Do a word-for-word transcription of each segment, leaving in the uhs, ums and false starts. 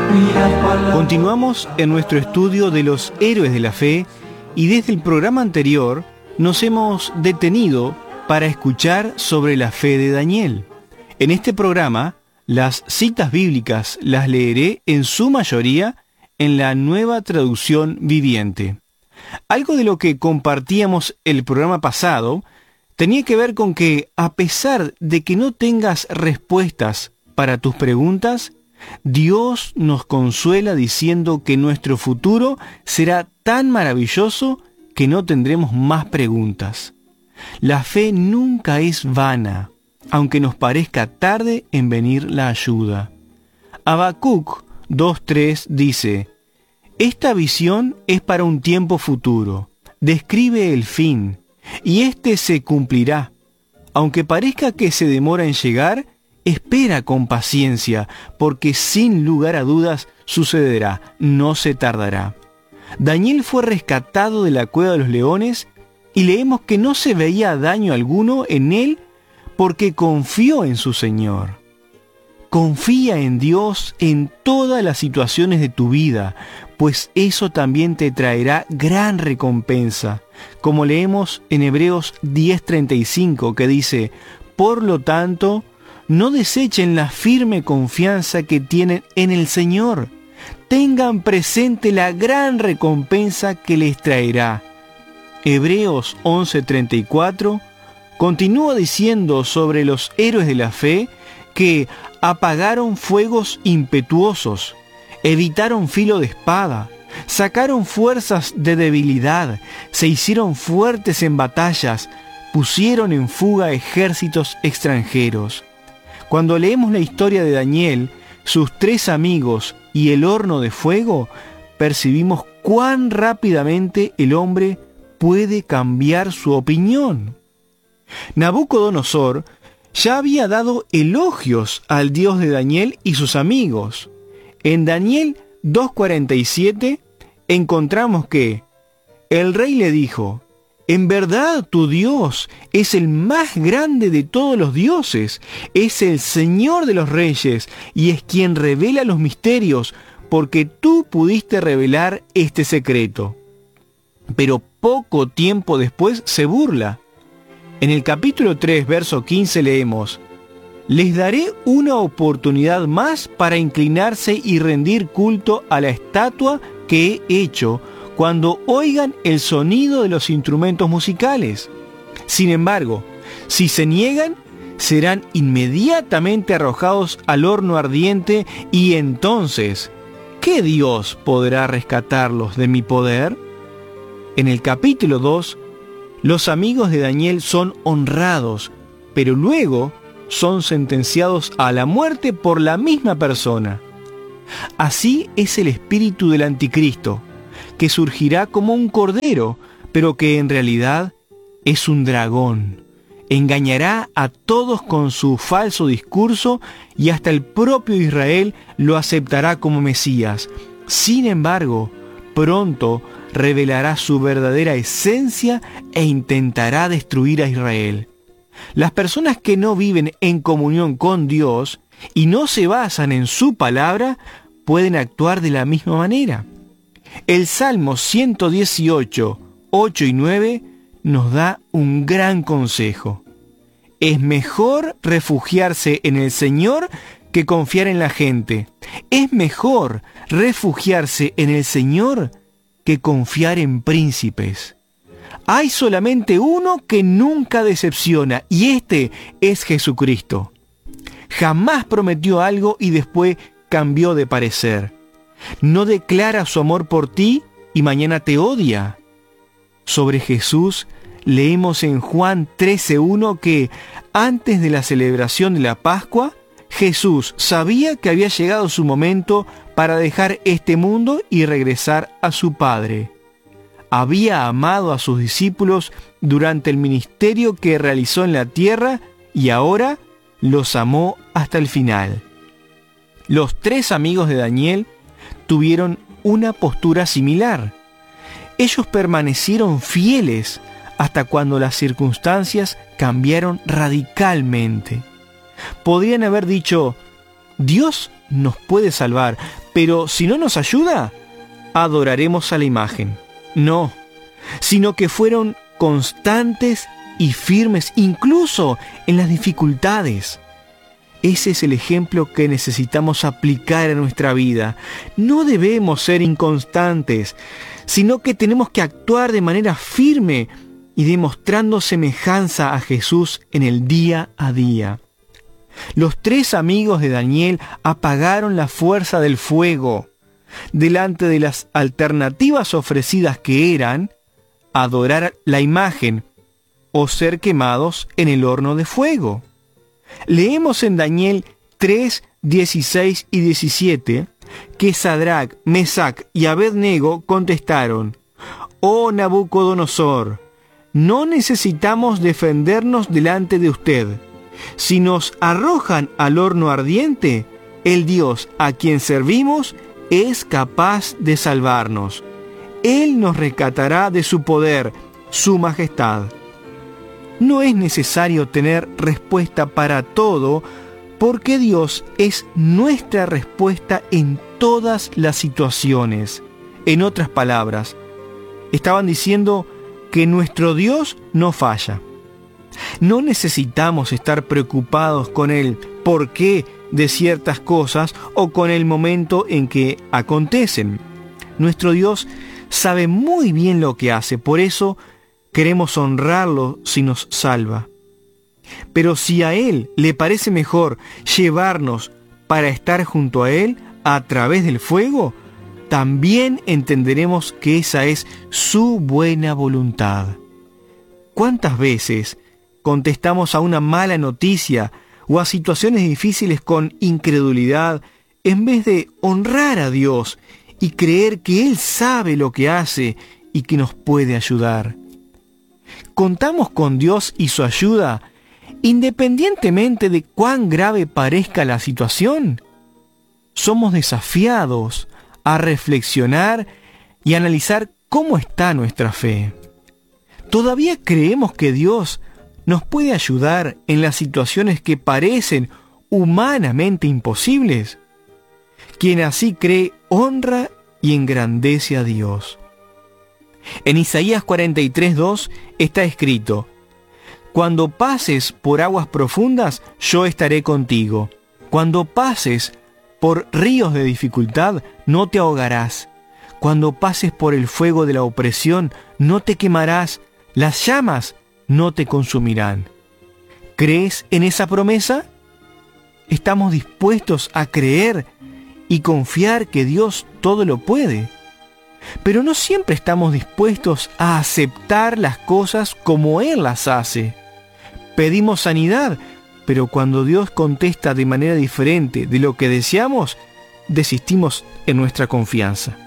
Continuamos en nuestro estudio de los héroes de la fe y desde el programa anterior nos hemos detenido para escuchar sobre la fe de Daniel. En este programa, las citas bíblicas las leeré en su mayoría en la Nueva Traducción Viviente. Algo de lo que compartíamos el programa pasado tenía que ver con que, a pesar de que no tengas respuestas para tus preguntas, Dios nos consuela diciendo que nuestro futuro será tan maravilloso que no tendremos más preguntas. La fe nunca es vana, aunque nos parezca tarde en venir la ayuda. Habacuc dos tres dice: esta visión es para un tiempo futuro, describe el fin, y éste se cumplirá. Aunque parezca que se demora en llegar, espera con paciencia, porque sin lugar a dudas sucederá, no se tardará. Daniel fue rescatado de la cueva de los leones y leemos que no se veía daño alguno en él porque confió en su Señor. Confía en Dios en todas las situaciones de tu vida, pues eso también te traerá gran recompensa, como leemos en Hebreos diez treinta y cinco, que dice: por lo tanto, no desechen la firme confianza que tienen en el Señor. Tengan presente la gran recompensa que les traerá. Hebreos once treinta y cuatro continúa diciendo sobre los héroes de la fe que apagaron fuegos impetuosos, evitaron filo de espada, sacaron fuerzas de debilidad, se hicieron fuertes en batallas, pusieron en fuga ejércitos extranjeros. Cuando leemos la historia de Daniel, sus tres amigos y el horno de fuego, percibimos cuán rápidamente el hombre puede cambiar su opinión. Nabucodonosor ya había dado elogios al Dios de Daniel y sus amigos. En Daniel dos cuarenta y siete encontramos que el rey le dijo: en verdad tu Dios es el más grande de todos los dioses, es el Señor de los reyes y es quien revela los misterios, porque tú pudiste revelar este secreto. Pero poco tiempo después se burla. En el capítulo tres, verso quince leemos: les daré una oportunidad más para inclinarse y rendir culto a la estatua que he hecho cuando oigan el sonido de los instrumentos musicales. Sin embargo, si se niegan, serán inmediatamente arrojados al horno ardiente, y entonces, ¿qué Dios podrá rescatarlos de mi poder? En el capítulo dos, los amigos de Daniel son honrados, pero luego son sentenciados a la muerte por la misma persona. Así es el espíritu del anticristo, que surgirá como un cordero, pero que en realidad es un dragón. Engañará a todos con su falso discurso y hasta el propio Israel lo aceptará como Mesías. Sin embargo, pronto revelará su verdadera esencia e intentará destruir a Israel. Las personas que no viven en comunión con Dios y no se basan en su palabra pueden actuar de la misma manera. El Salmo ciento dieciocho, ocho y nueve nos da un gran consejo. Es mejor refugiarse en el Señor que confiar en la gente. Es mejor refugiarse en el Señor que confiar en príncipes. Hay solamente uno que nunca decepciona, y este es Jesucristo. Jamás prometió algo y después cambió de parecer. No declara su amor por ti y mañana te odia. Sobre Jesús leemos en Juan trece uno que antes de la celebración de la Pascua, Jesús sabía que había llegado su momento para dejar este mundo y regresar a su Padre. Había amado a sus discípulos durante el ministerio que realizó en la tierra y ahora los amó hasta el final. Los tres amigos de Daniel tuvieron una postura similar. Ellos permanecieron fieles hasta cuando las circunstancias cambiaron radicalmente. Podrían haber dicho: Dios nos puede salvar, pero si no nos ayuda, adoraremos a la imagen. No, sino que fueron constantes y firmes, incluso en las dificultades. Ese es el ejemplo que necesitamos aplicar a nuestra vida. No debemos ser inconstantes, sino que tenemos que actuar de manera firme y demostrando semejanza a Jesús en el día a día. Los tres amigos de Daniel apagaron la fuerza del fuego delante de las alternativas ofrecidas, que eran adorar la imagen o ser quemados en el horno de fuego. Leemos en Daniel tres, dieciséis y diecisiete que Sadrac, Mesac y Abednego contestaron: «Oh Nabucodonosor, no necesitamos defendernos delante de usted. Si nos arrojan al horno ardiente, el Dios a quien servimos es capaz de salvarnos. Él nos rescatará de su poder, su majestad». No es necesario tener respuesta para todo, porque Dios es nuestra respuesta en todas las situaciones. En otras palabras, estaban diciendo que nuestro Dios no falla. No necesitamos estar preocupados con el porqué de ciertas cosas o con el momento en que acontecen. Nuestro Dios sabe muy bien lo que hace, por eso queremos honrarlo si nos salva. Pero si a Él le parece mejor llevarnos para estar junto a Él a través del fuego, también entenderemos que esa es su buena voluntad. ¿Cuántas veces contestamos a una mala noticia o a situaciones difíciles con incredulidad en vez de honrar a Dios y creer que Él sabe lo que hace y que nos puede ayudar? ¿Contamos con Dios y su ayuda independientemente de cuán grave parezca la situación? Somos desafiados a reflexionar y analizar cómo está nuestra fe. ¿Todavía creemos que Dios nos puede ayudar en las situaciones que parecen humanamente imposibles? Quien así cree, honra y engrandece a Dios. En Isaías cuarenta y tres, dos está escrito: «Cuando pases por aguas profundas, yo estaré contigo. Cuando pases por ríos de dificultad, no te ahogarás. Cuando pases por el fuego de la opresión, no te quemarás. Las llamas no te consumirán». ¿Crees en esa promesa? ¿Estamos dispuestos a creer y confiar que Dios todo lo puede? Pero no siempre estamos dispuestos a aceptar las cosas como Él las hace. Pedimos sanidad, pero cuando Dios contesta de manera diferente de lo que deseamos, desistimos en nuestra confianza.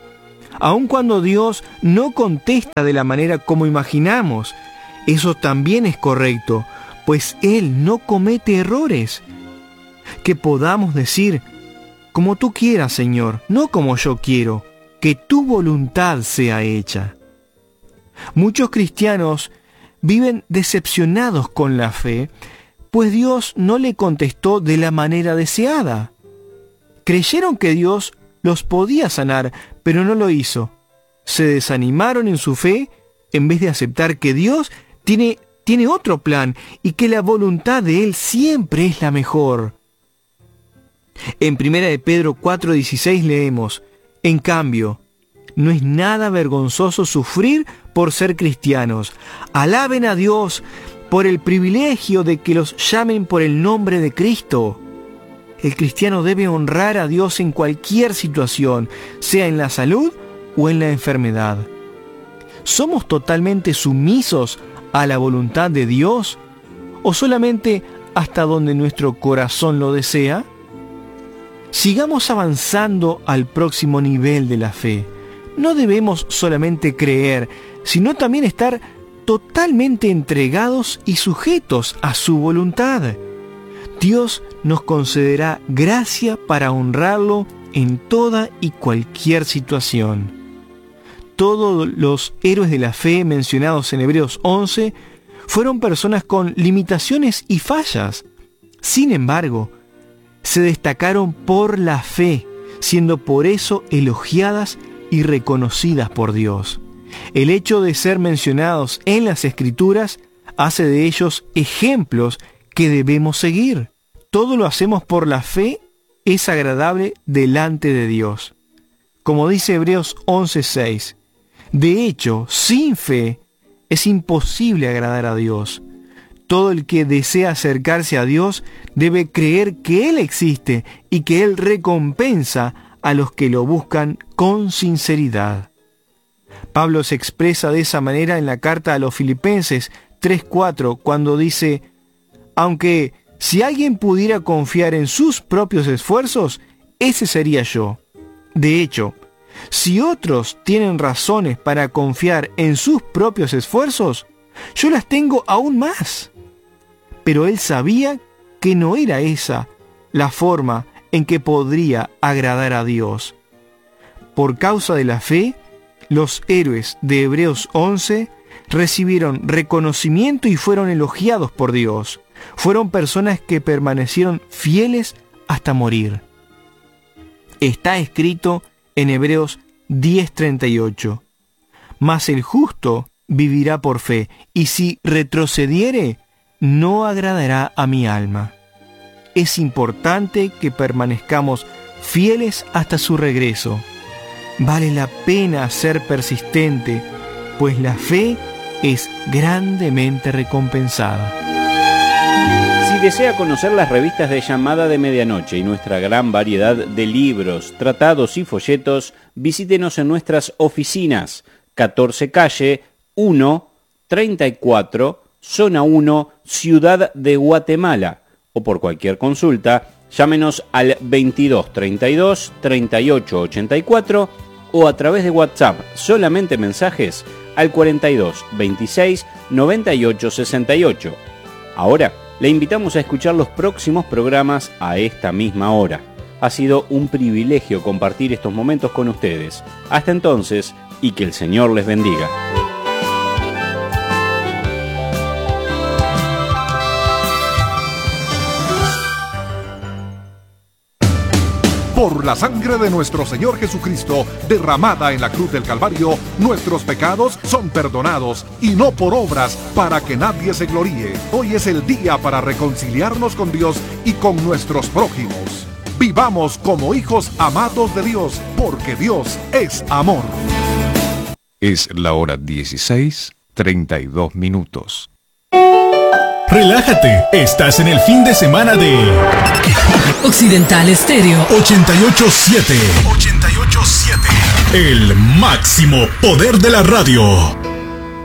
Aun cuando Dios no contesta de la manera como imaginamos, eso también es correcto, pues Él no comete errores. Que podamos decir: «Como tú quieras, Señor, no como yo quiero, que tu voluntad sea hecha». Muchos cristianos viven decepcionados con la fe, pues Dios no le contestó de la manera deseada. Creyeron que Dios los podía sanar, pero no lo hizo. Se desanimaron en su fe en vez de aceptar que Dios tiene, tiene otro plan y que la voluntad de Él siempre es la mejor. En primera de Pedro cuatro dieciséis leemos: «En cambio, no es nada vergonzoso sufrir por ser cristianos. Alaben a Dios por el privilegio de que los llamen por el nombre de Cristo». El cristiano debe honrar a Dios en cualquier situación, sea en la salud o en la enfermedad. ¿Somos totalmente sumisos a la voluntad de Dios o solamente hasta donde nuestro corazón lo desea? Sigamos avanzando al próximo nivel de la fe. No debemos solamente creer, sino también estar totalmente entregados y sujetos a su voluntad. Dios nos concederá gracia para honrarlo en toda y cualquier situación. Todos los héroes de la fe mencionados en Hebreos once fueron personas con limitaciones y fallas. Sin embargo, se destacaron por la fe, siendo por eso elogiadas y reconocidas por Dios. El hecho de ser mencionados en las Escrituras hace de ellos ejemplos que debemos seguir. Todo lo hacemos por la fe, es agradable delante de Dios. Como dice Hebreos once seis, de hecho, sin fe es imposible agradar a Dios. Todo el que desea acercarse a Dios debe creer que Él existe y que Él recompensa a los que lo buscan con sinceridad. Pablo se expresa de esa manera en la carta a los Filipenses tres cuatro, cuando dice, aunque si alguien pudiera confiar en sus propios esfuerzos, ese sería yo. De hecho, si otros tienen razones para confiar en sus propios esfuerzos, yo las tengo aún más. Pero él sabía que no era esa la forma en que podría agradar a Dios. Por causa de la fe, los héroes de Hebreos once recibieron reconocimiento y fueron elogiados por Dios. Fueron personas que permanecieron fieles hasta morir. Está escrito en Hebreos diez treinta y ocho. Mas el justo vivirá por fe, y si retrocediere, no agradará a mi alma. Es importante que permanezcamos fieles hasta su regreso. Vale la pena ser persistente, pues la fe es grandemente recompensada. Si desea conocer las revistas de Llamada de Medianoche y nuestra gran variedad de libros, tratados y folletos, visítenos en nuestras oficinas, catorce calle uno treinta y cuatro, zona uno, Ciudad de Guatemala, o por cualquier consulta, llámenos al veintidós treinta y dos treinta y ocho ochenta y cuatro o a través de WhatsApp, solamente mensajes, al cuarenta y dos veintiséis noventa y ocho sesenta y ocho. Ahora, le invitamos a escuchar los próximos programas a esta misma hora. Ha sido un privilegio compartir estos momentos con ustedes. Hasta entonces, y que el Señor les bendiga. Por la sangre de nuestro Señor Jesucristo, derramada en la cruz del Calvario, nuestros pecados son perdonados, y no por obras, para que nadie se gloríe. Hoy es el día para reconciliarnos con Dios y con nuestros prójimos. Vivamos como hijos amados de Dios, porque Dios es amor. Es la hora dieciséis, treinta y dos minutos. Relájate, estás en el fin de semana de Occidental Estéreo ochenta y ocho siete. ochenta y ocho siete. El máximo poder de la radio.